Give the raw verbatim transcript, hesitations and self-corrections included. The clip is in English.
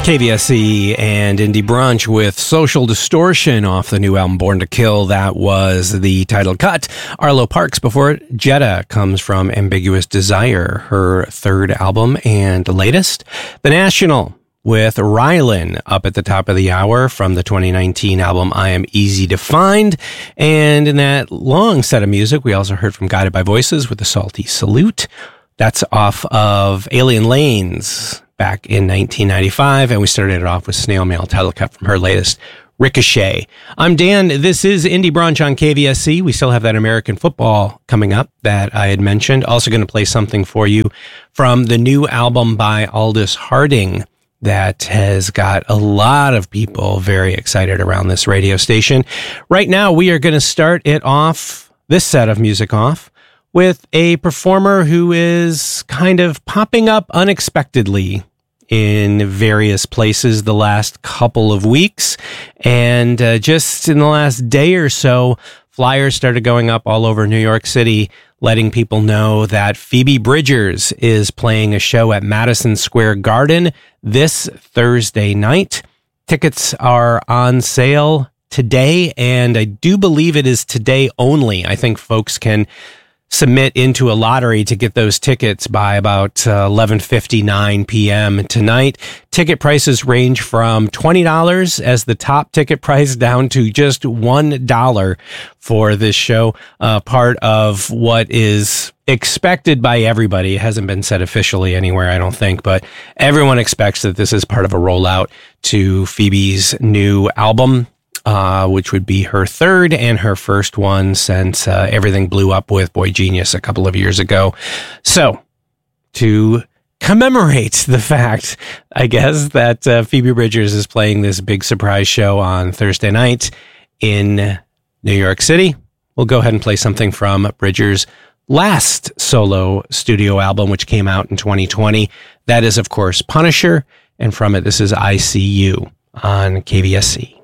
K V S C and Indie Brunch with Social Distortion off the new album Born to Kill. That was the title cut. Arlo Parks before it. Jetta comes from Ambiguous Desire, her third album and latest. The National with Rylan up at the top of the hour from the twenty nineteen album I Am Easy to Find. And in that long set of music, we also heard from Guided by Voices with the Salty Salute. That's off of Alien Lanes back in nineteen ninety-five, and we started it off with Snail Mail, title cut from her latest, Ricochet. I'm Dan. This is Indie Brunch on K V S C. We still have that American football coming up that I had mentioned. Also going to play something for you from the new album by Aldous Harding that has got a lot of people very excited around this radio station. Right now, we are going to start it off, this set of music off, with a performer who is kind of popping up unexpectedly in various places the last couple of weeks. And uh, just in the last day or so, flyers started going up all over New York City, letting people know that Phoebe Bridgers is playing a show at Madison Square Garden this Thursday night. Tickets are on sale today, and I do believe it is today only. I think folks can submit into a lottery to get those tickets by about uh, eleven fifty-nine p.m. tonight. Ticket prices range from twenty dollars as the top ticket price down to just one dollar for this show. Uh, part of what is expected by everybody. It hasn't been said officially anywhere, I don't think, but everyone expects that this is part of a rollout to Phoebe's new album, Uh, which would be her third and her first one since uh, everything blew up with Boy Genius a couple of years ago. So, to commemorate the fact, I guess, that uh, Phoebe Bridgers is playing this big surprise show on Thursday night in New York City, we'll go ahead and play something from Bridgers' last solo studio album, which came out in twenty twenty. That is, of course, Punisher, and from it, this is I See You on K V S C.